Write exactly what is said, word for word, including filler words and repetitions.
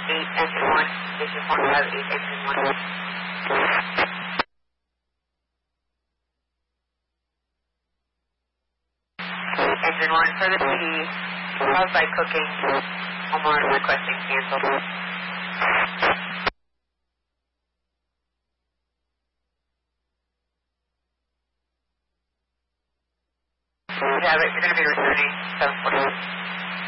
eight, engine one, station four five eight, engine one. Engine one, for the P D, caused by cooking, homeowner requesting cancel. You have it, you're going to be returning seven forty.